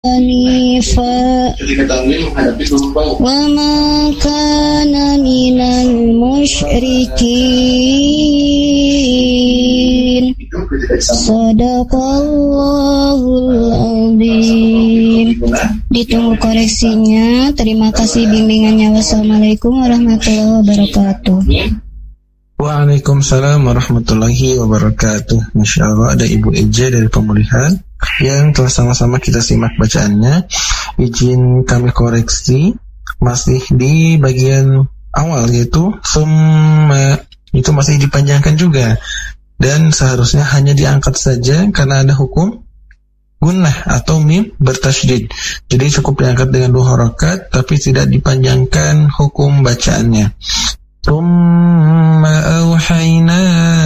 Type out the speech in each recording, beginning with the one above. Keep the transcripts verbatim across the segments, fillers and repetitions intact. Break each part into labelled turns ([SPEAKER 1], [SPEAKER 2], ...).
[SPEAKER 1] Hanifa wa ma kana minal musyrikin. Shadaqallahul azim. Ditunggu koreksinya. Terima kasih bimbingannya. Wassalamualaikum warahmatullahi wabarakatuh.
[SPEAKER 2] Waalaikumsalam warahmatullahi wabarakatuh. Masya Allah, ada Ibu Eja dari Pemulihan yang telah sama-sama kita simak bacaannya. Izin kami koreksi, masih di bagian awal, yaitu summa, itu masih dipanjangkan juga, dan seharusnya hanya diangkat saja karena ada hukum gunnah atau mim bertasydid. Jadi cukup diangkat dengan dua harakat, tapi tidak dipanjangkan hukum bacaannya. Summa awhayna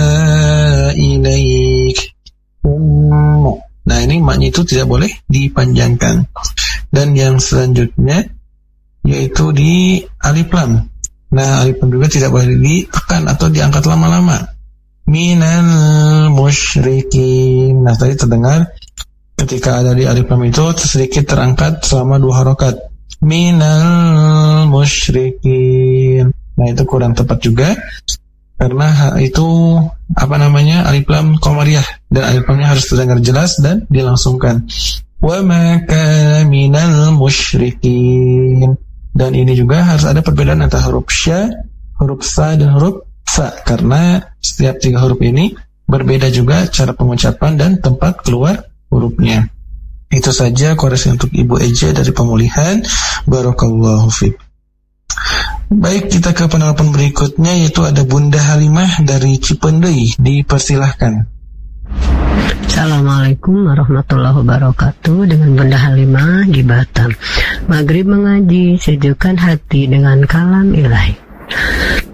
[SPEAKER 2] ilaik. Nah, ini maknya itu tidak boleh dipanjangkan. Dan yang selanjutnya yaitu di alif lam. Nah, alif lam juga tidak boleh ditekan atau diangkat lama-lama. Minal musyrikin. Nah, tadi terdengar ketika ada di alif lam itu sedikit terangkat selama dua harokat. Minal musyrikin. Nah, itu kurang tepat juga, karena itu apa namanya alif lam qamariyah, dan alif lamnya harus terdengar jelas dan dilangsungkan. Wa ma kana minal musyrikin. Dan ini juga harus ada perbedaan antara huruf sya, huruf sa, dan huruf sa, karena setiap tiga huruf ini berbeda juga cara pengucapan dan tempat keluar hurufnya. Itu saja koreksi untuk Ibu Eja dari Pemulihan. Barakallahu fiik. Baik, kita ke penelpon berikutnya, yaitu ada Bunda Halimah dari Cipendei. Dipersilahkan.
[SPEAKER 3] Assalamualaikum warahmatullahi wabarakatuh. Dengan Bunda Halimah di Batam. Maghrib mengaji, sejukkan hati dengan kalam ilahi.